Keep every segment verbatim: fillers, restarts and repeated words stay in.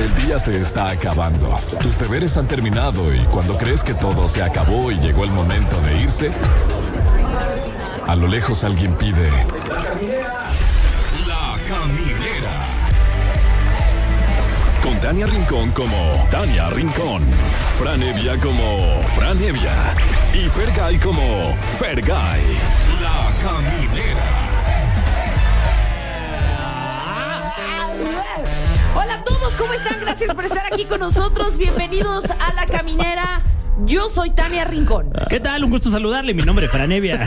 El día se está acabando. Tus deberes han terminado y cuando crees que todo se acabó y llegó el momento de irse, a lo lejos alguien pide: La Caminera. Con Tania Rincón como Tania Rincón, Fran Evia como Fran Evia y Fergay como Fergay. La Caminera. Hola a todos, ¿cómo están? Gracias por estar aquí con nosotros. Bienvenidos a La Caminera. Yo soy Tania Rincón. ¿Qué tal? Un gusto saludarle. Mi nombre es Fran Evia.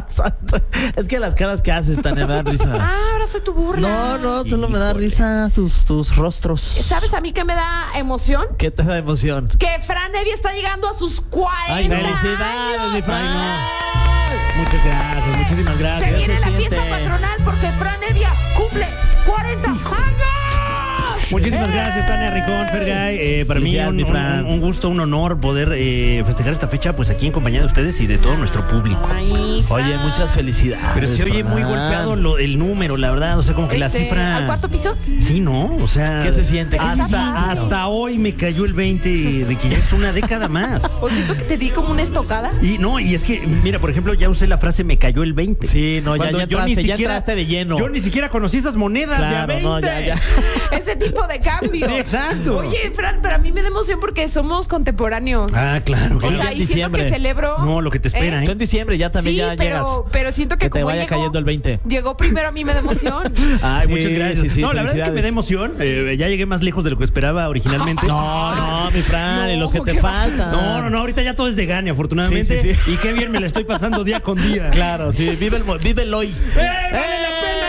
Es que las caras que haces, Tania, me dan risa. Ah, ahora soy tu burla. No, no, solo me da risa tus, tus rostros. ¿Sabes a mí qué me da emoción? ¿Qué te da emoción? Que Fran Evia está llegando a sus cuarenta Ay, felicidades, años. mi Fran. Muchas gracias, muchísimas gracias. Se viene se la siente. fiesta patronal porque Fran Evia cumple cuarenta años. Muchísimas gracias, Tania Rincón, Fergay. Eh, para mí un, mi Fran. un, un gusto, un honor poder eh, festejar esta fecha, pues aquí en compañía de ustedes y de todo nuestro público. Ay, Fran. Oye, muchas felicidades. Pero se oye muy Fran. golpeado lo- el número, la verdad. O sea, como que la Este, cifra. ¿al cuarto piso? Sí, ¿no? O sea. ¿Qué se siente? ¿Qué se hasta, siente? hasta hoy me cayó el veinte de que ya es una década más. ¿O siento que te di como una estocada? Y no, y es que, mira, por ejemplo, ya usé la frase me cayó el veinte. Sí, no, ya, Cuando ya yo entraste, ni ya siquiera- entraste de lleno. Yo ni siquiera conocí esas monedas de a Claro, veinte. no, ya, ya. Ese tipo de cambio. Sí, exacto. Oye, Fran, pero a mí me da emoción porque somos contemporáneos. Ah, claro, O claro. sea, en y siento diciembre. que celebro. No, lo que te espera, Tú ¿eh? en diciembre ya también Sí, ya pero, llegas. pero siento que, Que te como vaya llegó- cayendo el veinte. Llegó primero, a mí me da emoción. Ay, Sí, muchas gracias. sí, sí, no, la verdad es que me da emoción. Eh, ya llegué más lejos de lo que esperaba originalmente. No, no, mi Fran, No, y los que te ¿qué va? faltan. No, no, no, ahorita ya todo es de gane, afortunadamente. Sí, sí, sí. Y qué bien me la estoy pasando día con día. Claro, sí, vive el, mo- vive el hoy. ¡Eh, vale la pena!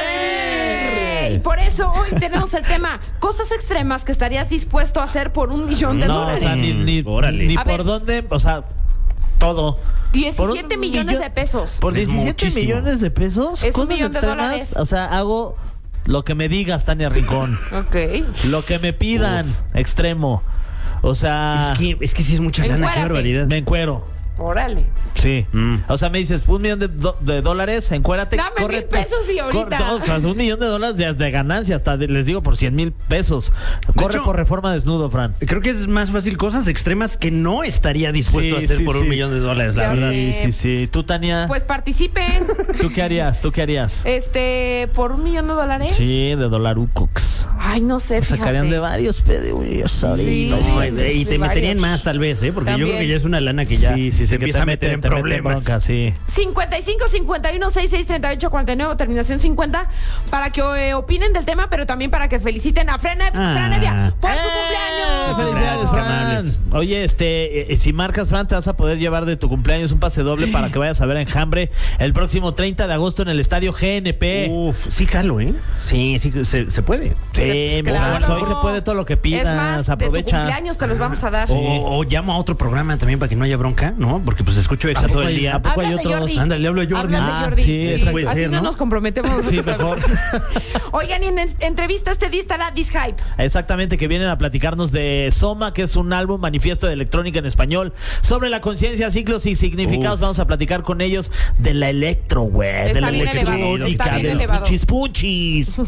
Y por eso hoy tenemos el tema cosas extremas que estarías dispuesto a hacer por un millón de No, o dólares. sea, ni, ni, Órale. ni A por ver. dónde, o sea, todo. diecisiete Por un millones millón- de pesos. Por Es diecisiete muchísimo. millones de pesos, Es un cosas millón de extremas. dólares. O sea, hago lo que me digas, Tania Rincón. Ok. Lo que me pidan, extremo. O sea, Es que, es que sí es mucha lana, qué Encuérate. barbaridad. me encuero. Órale. Sí. Mm. O sea, me dices, un millón de, do- de dólares, encuérate. Dame corre- mil pesos y ahorita. corre- no, o sea, un millón de dólares de, de ganancia, hasta de- les digo por cien mil pesos. Corre hecho- por Reforma desnudo, Fran. Creo que es más fácil cosas extremas que no estaría dispuesto Sí, a hacer sí, por sí. un millón de dólares, la Ya verdad. sé. Sí, sí, sí. Tú, Tania, Pues participen. ¿tú qué harías? ¿Tú qué harías? Este, por un millón de dólares. Sí, de dolarucox. Ay, no sé, fíjate. Sacarían de varios pedidos ahorita. Sí. No, y, Sí, y te varios. meterían más tal vez, ¿eh? Porque yo También. creo que ya es una lana que ya sí, sí, sí, se que empieza te a meter mete- en te mete problemas. bronca, sí. cincuenta y cinco, cincuenta y uno, sesenta y seis, treinta y ocho, cuarenta y nueve, terminación cincuenta, para que eh, opinen del tema, pero también para que feliciten a Fran, Ah. Fran Evia por su ¡Eh! cumpleaños. ¡Felicidades, Gracias, Fran! amables. Oye, este, eh, si marcas, Fran, te vas a poder llevar de tu cumpleaños un pase doble para que vayas a ver a Enjambre el próximo treinta de agosto en el estadio G N P. Uf, sí jalo, ¿eh? Sí, sí, se, se puede. Sí, Pues, mi claro. Fran, hoy se puede todo lo que pidas, Es más, de tu aprovecha. cumpleaños te los vamos a dar. O, o llamo a otro programa también para que no haya bronca, ¿no? Porque pues escucho exa ¿A poco todo el hay- día. a poco hay Háblale, otros? Jordi. Ándale, le hablo a Jordi. Háblale, Ah, Jordi. sí, eso puede Así ser, no ¿no? nos comprometemos. Sí, mejor. Oigan, y en en- entrevista este día estará This Hype. Exactamente, que vienen a platicarnos de Soma, que es un álbum manifiesto de electrónica en español, sobre la conciencia, ciclos y significados. Uf. Vamos a platicar con ellos de la electro, güey, de Está la bien elevado, está electrónica, bien del elevado. punchis punchis.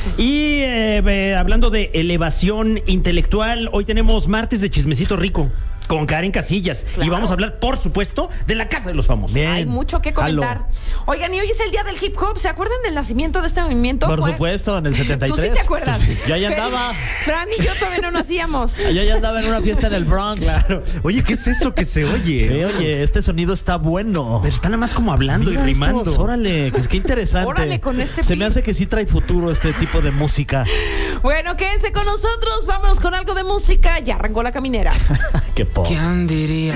Y eh, eh, hablando de elevación intelectual, hoy tenemos martes de Chismecito Rico con Karen Casillas. Claro. Y vamos a hablar, por supuesto, de la Casa de los Famosos. Bien. Hay mucho que Jalo. comentar. Oigan, y hoy es el día del hip hop. ¿Se acuerdan del nacimiento de este movimiento? Por Fue- supuesto, en el setenta y ¿Tú tres. sí te acuerdas? Yo ya Fer- andaba. Fran y yo todavía no nacíamos. Yo ya andaba en una fiesta en el Bronx. Claro. Oye, ¿qué es eso que se oye? Sí, oye, este sonido está bueno. Pero está nada más como hablando Mira y rimando. estos, órale, que es que interesante. Órale, con este Se me beat. hace que sí trae futuro este tipo de música. Bueno, quédense con nosotros. Vámonos con algo de música. Ya arrancó La Caminera. Qué po. ¿Quién diría